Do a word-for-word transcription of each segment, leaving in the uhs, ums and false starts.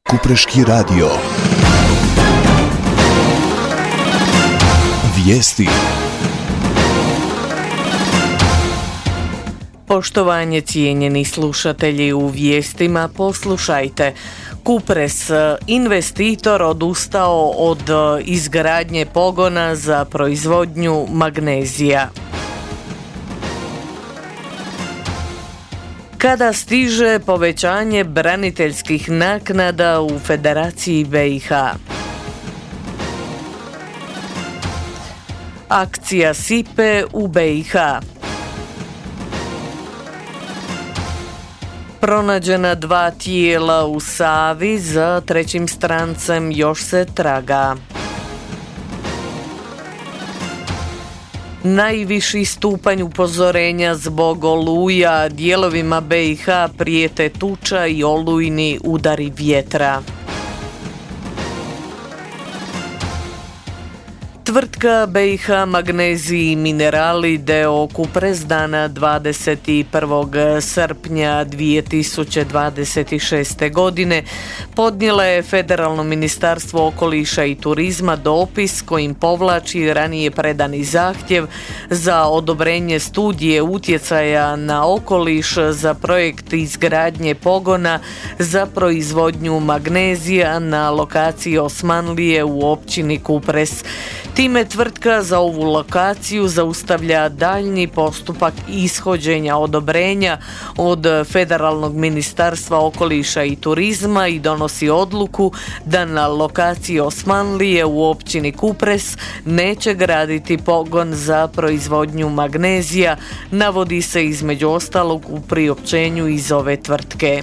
Kupreški radio. Vijesti. Poštovanje, cijenjeni slušatelji, u vijestima poslušajte. Kupres, investitor odustao od izgradnje pogona za proizvodnju magnezija. Kada stiže povećanje braniteljskih naknada u Federaciji be i ha? Akcija Sipe u be i ha. Pronađena dva tijela u Savi, za trećim strancem još se traga. Najviši stupanj upozorenja zbog oluja, dijelovima be i ha prijete tuča i olujni udari vjetra. Tvrtka be i ha Magnezij i minerali d.o.o. Kupres dana dvadeset prvog srpnja dvije tisuće dvadeset šeste. godine podnijela je Federalno ministarstvo okoliša i turizma dopis kojim povlači ranije predani zahtjev za odobrenje studije utjecaja na okoliš za projekt izgradnje pogona za proizvodnju magnezija na lokaciji Osmanlije u općini Kupres. Time tvrtka za ovu lokaciju zaustavlja daljnji postupak ishođenja odobrenja od Federalnog ministarstva okoliša i turizma i donosi odluku da na lokaciji Osmanlije u općini Kupres neće graditi pogon za proizvodnju magnezija, navodi se između ostalog u priopćenju iz ove tvrtke.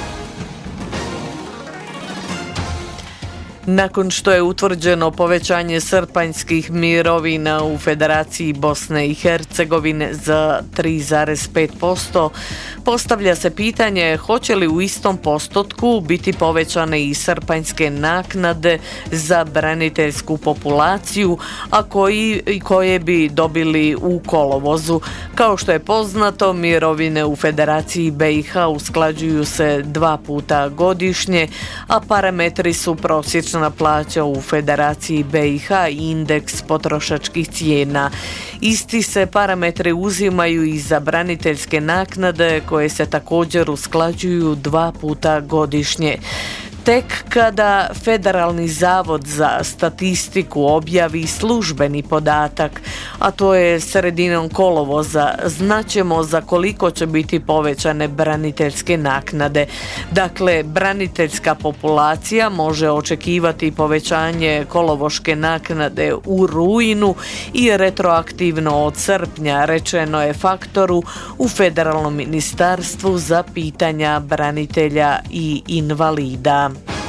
Nakon što je utvrđeno povećanje srpanjskih mirovina u Federaciji Bosne i Hercegovine za tri zarez pet posto, postavlja se pitanje hoće li u istom postotku biti povećane i srpanjske naknade za braniteljsku populaciju, a koji, koje bi dobili u kolovozu. Kao što je poznato, mirovine u Federaciji be i ha usklađuju se dva puta godišnje, a parametri su prosječna plaća u Federaciji be i ha i indeks potrošačkih cijena. Isti se parametri uzimaju i za braniteljske naknade koje se također usklađuju dva puta godišnje. Tek kada Federalni zavod za statistiku objavi službeni podatak, a to je sredinom kolovoza, znaćemo za koliko će biti povećane braniteljske naknade. Dakle, braniteljska populacija može očekivati povećanje kolovoške naknade u rujnu i retroaktivno od srpnja, rečeno je faktoru u Federalnom ministarstvu za pitanja branitelja i invalida.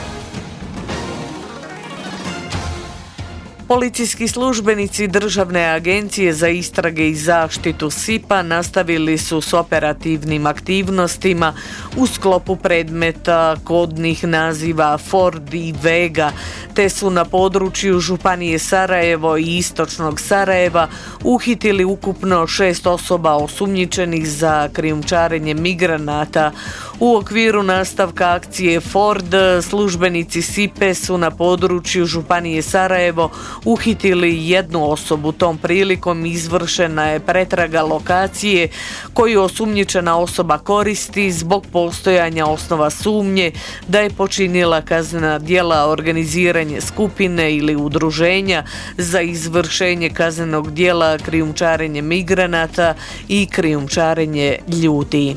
Policijski službenici Državne agencije za istrage i zaštitu sipa nastavili su s operativnim aktivnostima u sklopu predmeta kodnih naziva Ford i Vega, te su na području Županije Sarajevo i Istočnog Sarajeva uhitili ukupno šest osoba osumnjičenih za krijumčarenje migranata. U okviru nastavka akcije Ford, službenici sipe su na području Županije Sarajevo uhitili jednu osobu. Tom prilikom izvršena je pretraga lokacije koju osumnjičena osoba koristi zbog postojanja osnova sumnje da je počinila kaznena djela organiziranje skupine ili udruženja za izvršenje kaznenog djela krijumčarenje migranata i krijumčarenje ljudi.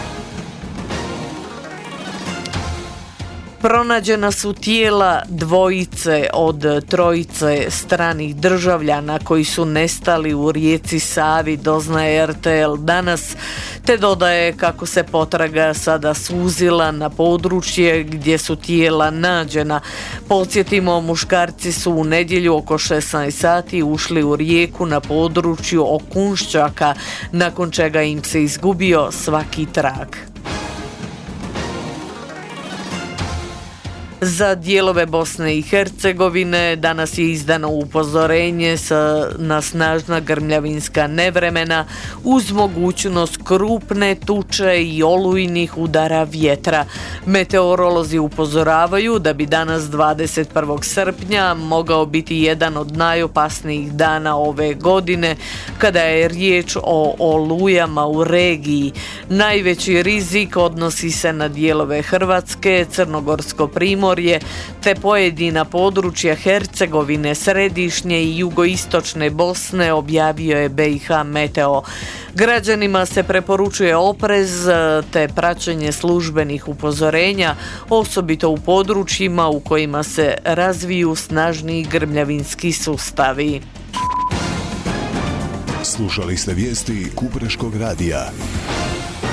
Pronađena su tijela dvojice od trojice stranih državljana koji su nestali u rijeci Savi, doznaje er te el danas, te dodaje kako se potraga sada suzila na područje gdje su tijela nađena. Podsjetimo, muškarci su u nedjelju oko šesnaest sati ušli u rijeku na području Okunšćaka, nakon čega im se izgubio svaki trag. Za dijelove Bosne i Hercegovine danas je izdano upozorenje sa, na snažna grmljavinska nevremena uz mogućnost krupne tuče i olujnih udara vjetra. Meteorolozi upozoravaju da bi danas dvadeset prvog srpnja mogao biti jedan od najopasnijih dana ove godine kada je riječ o olujama u regiji. Najveći rizik odnosi se na dijelove Hrvatske, Crnogorsko primorje te pojedina područja Hercegovine, središnje i jugoistočne Bosne, objavio je B i H Meteo. Građanima se preporučuje oprez te praćenje službenih upozorenja, osobito u područjima u kojima se razviju snažniji grmljavinski sustavi. Slušali ste vijesti Kupreškog radija.